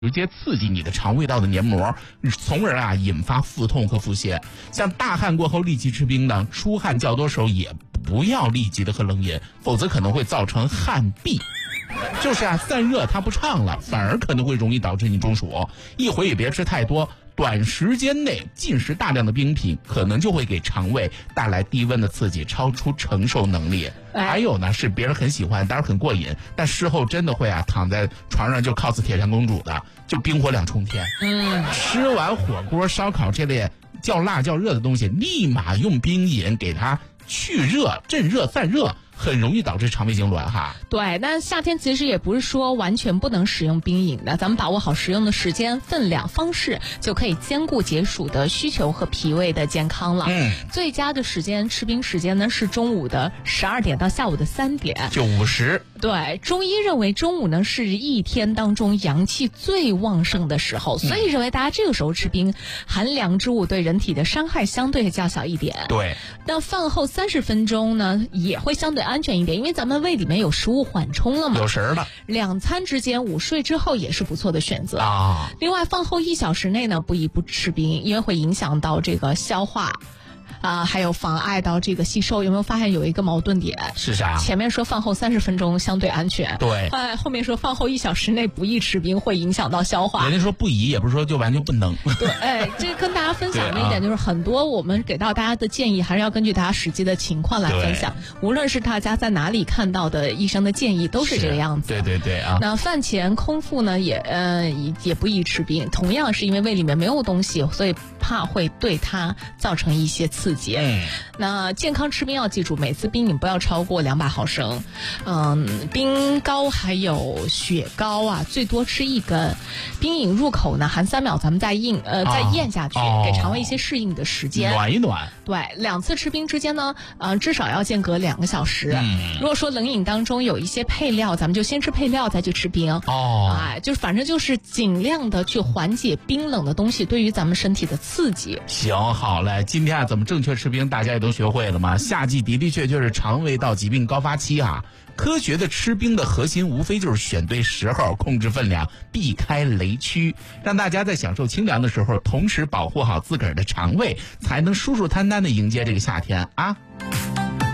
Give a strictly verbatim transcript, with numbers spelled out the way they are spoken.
直接刺激你的肠胃道的黏膜，从而啊引发腹痛和腹泻。像大汗过后立即吃冰呢，出汗较多时候也不要立即的喝冷饮，否则可能会造成汗闭。就是啊，散热它不畅了，反而可能会容易导致你中暑。一回也别吃太多，短时间内进食大量的冰品，可能就会给肠胃带来低温的刺激，超出承受能力。哎、还有呢，是别人很喜欢，当然很过瘾，但事后真的会啊躺在床上就 cos 铁扇公主的，就冰火两重天。嗯，吃完火锅、烧烤这类较辣较热的东西，立马用冰饮给它去热、镇热、散热。很容易导致肠胃痉挛哈。 对，那夏天其实也不是说完全不能使用冰饮的，咱们把握好使用的时间、分量、方式，就可以兼顾解暑的需求和脾胃的健康了。嗯，最佳的时间吃冰时间呢是中午的十二点到下午的三点， 就午时。 对，中医认为中午呢是一天当中阳气最旺盛的时候，所以认为大家这个时候吃冰，寒凉之物对人体的伤害相对较小一点。 对， 那饭后三十分钟呢也会相对安全一点，因为咱们胃里面有食物缓冲了嘛， 有食儿了。 两餐之间午睡之后也是不错的选择啊。 另外，饭后一小时内呢不宜不吃冰，因为会影响到这个消化。啊、呃，还有妨碍到这个吸收，有没有发现有一个矛盾点？ 是啥？ 前面说饭后三十分钟相对安全， 对， 哎，后面说饭后一小时内不宜吃冰，会影响到消化。 人家说不宜，也不是说就完全不能。 对，哎，这跟大家分享的一点就是，很多我们给到大家的建议，还是要根据大家实际的情况来分享。无论是大家在哪里看到的医生的建议，都是这个样子。 对对对啊。 那饭前空腹呢，也呃也也不宜吃冰，同样是因为胃里面没有东西，所以怕会对它造成一些刺激。嗯。那健康吃冰要记住，每次冰饮不要超过两百毫升。嗯，冰糕还有雪糕啊，最多吃一根。冰饮入口呢，含三秒，咱们再咽呃、啊、再咽下去，哦，给肠胃一些适应的时间， 暖一暖。 对，两次吃冰之间呢，呃，至少要间隔两个小时。嗯，如果说冷饮当中有一些配料，咱们就先吃配料再去吃冰。哦，哎，就反正就是尽量的去缓解冰冷的东西对于咱们身体的刺激。 行，好嘞，今天啊怎么正确吃冰，大家也都学会了吗？夏季的的确确是肠胃道疾病高发期啊。科学的吃冰的核心无非就是选对时候，控制分量，避开雷区，让大家在享受清凉的时候，同时保护好自个儿的肠胃，才能舒舒坦坦的迎接这个夏天啊。